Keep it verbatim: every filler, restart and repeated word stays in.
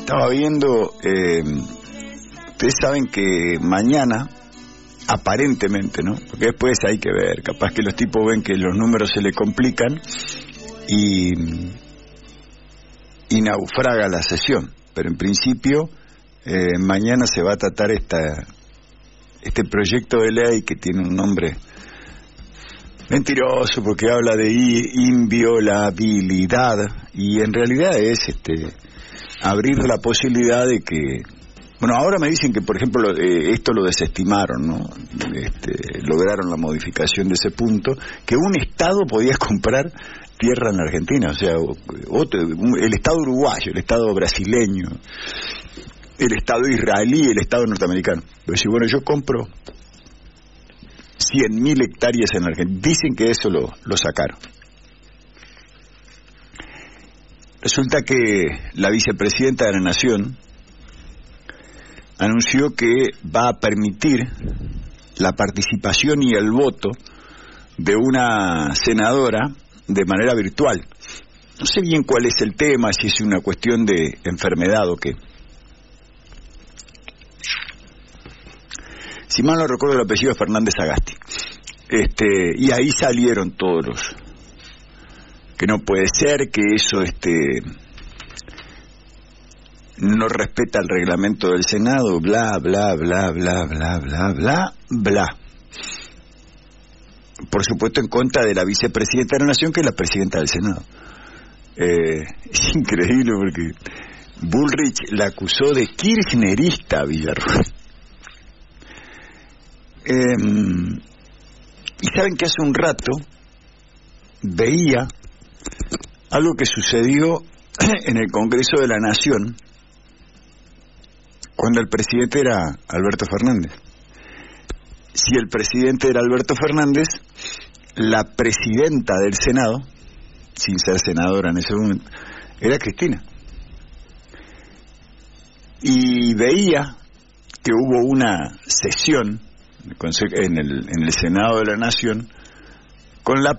Estaba viendo, eh, ustedes saben que mañana, aparentemente, ¿no? Porque después hay que ver, capaz que los tipos ven que los números se le complican y, y naufraga la sesión. Pero en principio, eh, mañana se va a tratar esta, este proyecto de ley que tiene un nombre mentiroso porque habla de inviolabilidad y en realidad es este abrir la posibilidad de que, bueno, ahora me dicen que por ejemplo eh, esto lo desestimaron, ¿no? Este, lograron la modificación de ese punto, que un estado podía comprar tierra en la Argentina, o sea, otro, el estado uruguayo, el estado brasileño, el estado israelí, el estado norteamericano. Pero si bueno, yo compro cien mil hectáreas en la Argentina, dicen que eso lo, lo sacaron. Resulta que la vicepresidenta de la Nación anunció que va a permitir la participación y el voto de una senadora de manera virtual. No sé bien cuál es el tema, si es una cuestión de enfermedad o qué. Si mal no recuerdo, el apellido es Fernández Sagasti. Este, y ahí salieron todos los que no puede ser, que eso este no respeta el reglamento del Senado, bla, bla, bla, bla, bla, bla, bla, bla. Por supuesto en contra de la vicepresidenta de la Nación, que es la presidenta del Senado. Eh, es increíble porque Bullrich la acusó de kirchnerista a Villarruel. Eh, y saben que hace un rato veía algo que sucedió en el Congreso de la Nación cuando el presidente era Alberto Fernández. Si el presidente era Alberto Fernández, la presidenta del Senado, sin ser senadora en ese momento, era Cristina. Y veía que hubo una sesión en el, en el Senado de la Nación con la